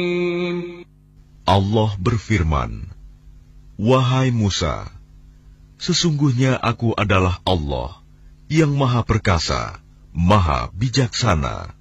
Allah berfirman, "Wahai Musa, sesungguhnya Aku adalah Allah yang Maha Perkasa, Maha Bijaksana."